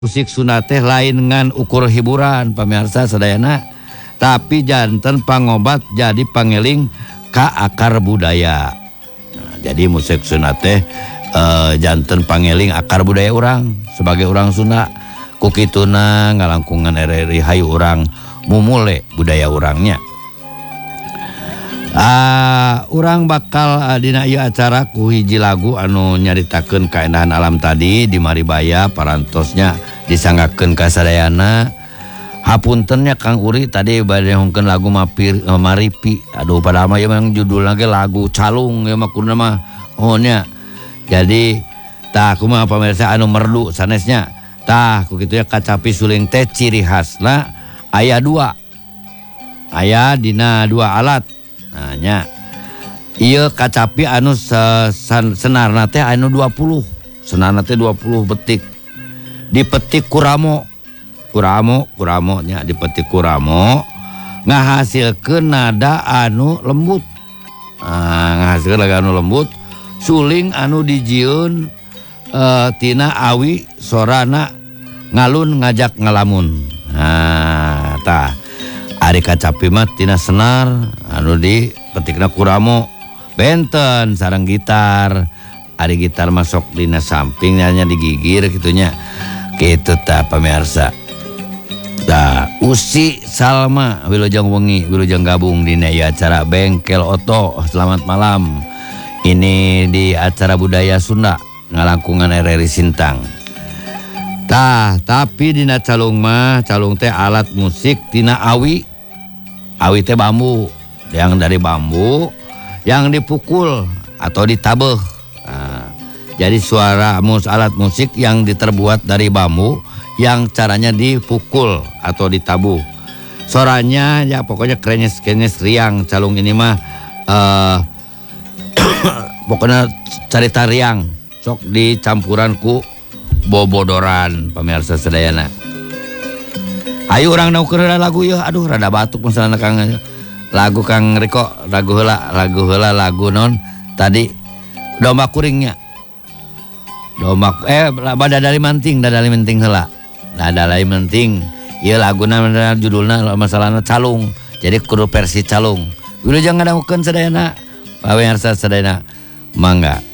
musik Sunda teh lain dengan ukur hiburan pamirsa sadayana, tapi janten pangobat jadi pangeling ka akar budaya. Nah, jadi musik Sunda teh janten pangeling akar budaya orang sebagai orang Sunda. Kukituna ngalangkungan RRI hayu orang mumule budaya orangnya. Urang bakal dina ieu acara ku hiji lagu anu nyaritakeun kaendahan alam tadi di Maribaya parantosnya disanggakeun ka sadayana. Hapuntennya Kang Uri tadi bade hongkeun lagu Maripi. Aduh padahal mah yang judulna ge lagu calung ya mah kuduna mah ohnya. Jadi tah kumaha pamirsa anu merdu sanesnya. Tah ku kitu ya kacapi suling teh ciri khasna aya dua. Aya dina dua alat. Nah nya ieu kacapi anu senarna teh anu 20. Senarna teh 20 betik. Dipetik kuramo nya dipetik kuramo ngahasilkeun nada anu lembut. Ngahasilkeun lagu anu lembut, suling anu dijieun tina awi sorana ngalun ngajak ngalamun. Nah tah ari kacapi mah tina senar anu dipetikna kuramo benten sareng gitar. Ari gitar masuk dina samping hanya digigir gitunya. Kitu tah pamirsa. Tah Usi Salma wilujeng wengi wilujeng gabung dina ieu acara Bengkel Oto. Selamat malam. Ini di acara budaya Sunda ngalangkungan RRI Sintang. Tah tapi dina calung mah calung teh alat musik tina awi. Awi teh bambu, yang dari bambu yang dipukul atau ditabeh. Nah, jadi suara alat musik yang terbuat dari bambu yang caranya dipukul atau ditabuh. Suaranya ya pokoknya krenyes riang calung ini mah pokoknya carita riang sok dicampuran ku bobodoran pamirsa sadayana. Ayo orang naukeun lagu yeuh aduh rada batuk misalna Kang lagu Kang Riko lagu heula lagu non tadi domba kuringnya domba dadali menting heula dadali menting ieu laguna judulna masalahna calung jadi kudu versi calung wilujeng ngadangkeun sadayana pamirsa sadayana mangga.